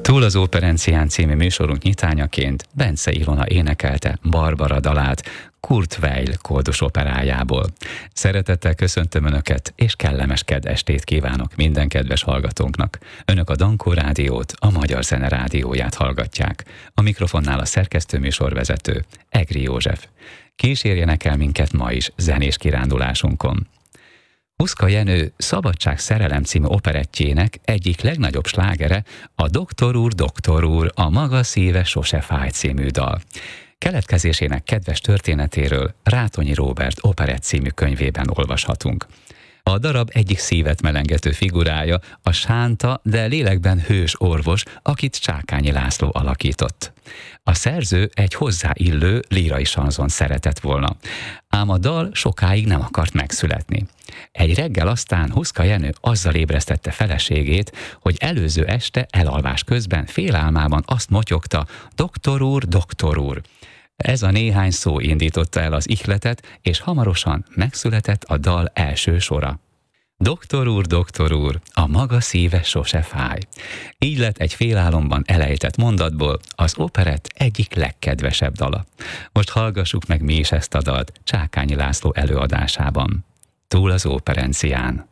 Túl az Operencián című műsorunk nyitányaként Bence Ilona énekelte Barbara dalát Kurt Weill kódus operájából. Szeretettel köszöntöm Önöket, és kellemes kedd estét kívánok minden kedves hallgatónknak. Önök a Dankó Rádiót, a Magyar Zene Rádióját hallgatják. A mikrofonnál a szerkesztőműsorvezető, Egri József. Kísérjenek el minket ma is zenés kirándulásunkon. Huszka Jenő Szabadság szerelem című operettjének egyik legnagyobb slágere a Doktor úr, a maga szíve sose fáj című dal. Keletkezésének kedves történetéről Rátonyi Róbert operett című könyvében olvashatunk. A darab egyik szívet melengető figurája a sánta, de lélekben hős orvos, akit Csákányi László alakított. A szerző egy hozzáillő lírai sanzon szeretett volna, ám a dal sokáig nem akart megszületni. Egy reggel aztán Huszka Jenő azzal ébresztette feleségét, hogy előző este elalvás közben félálmában azt motyogta: doktor úr. Ez a néhány szó indította el az ihletet, és hamarosan megszületett a dal első sora. Doktor úr, a maga szíve sose fáj. Így lett egy félálomban elejtett mondatból az operett egyik legkedvesebb dala. Most hallgassuk meg mi is ezt a dalt Csákányi László előadásában. Túl az Operencián.